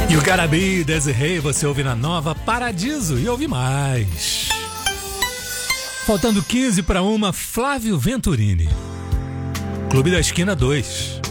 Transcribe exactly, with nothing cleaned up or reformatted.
E o Garabi, Desirê, você ouve na Nova Paradiso e ouve mais. Faltando quinze para uma, Flávio Venturini. Clube da Esquina dois.